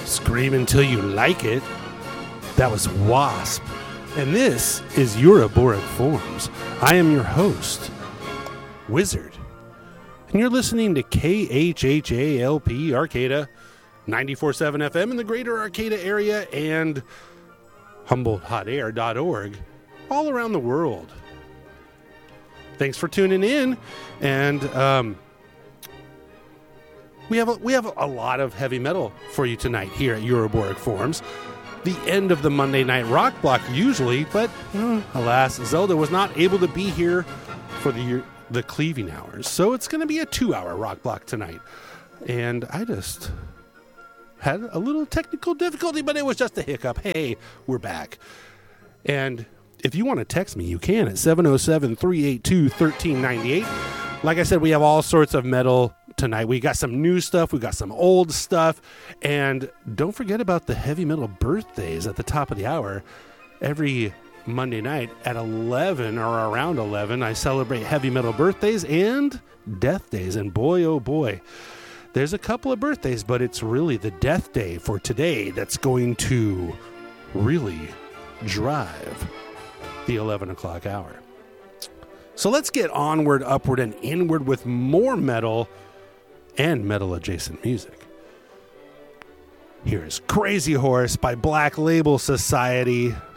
Scream Until You Like It. That was Wasp. And this is Euroboric Forms. I am your host, Wizard. And you're listening to KHHALP Arcata, 94.7 FM in the greater Arcata area and HumboldtHotAir.org all around the world. Thanks for tuning in. And we have a lot of heavy metal for you tonight here at Euroboric Forums. The end of the Monday night rock block usually, but alas, Zelda was not able to be here for the cleaving hours. So it's going to be a 2-hour rock block tonight. And I just had a little technical difficulty, but it was just a hiccup. Hey, we're back. And if you want to text me, you can at 707-382-1398. Like I said, we have all sorts of metal tonight. We got some new stuff. We got some old stuff. And don't forget about the heavy metal birthdays at the top of the hour. Every Monday night at 11 or around 11, I celebrate heavy metal birthdays and death days. And boy, oh boy, there's a couple of birthdays, but it's really the death day for today that's going to really drive the 11 o'clock hour. So let's get onward, upward, and inward with more metal and metal-adjacent music. Here is Crazy Horse by Black Label Society.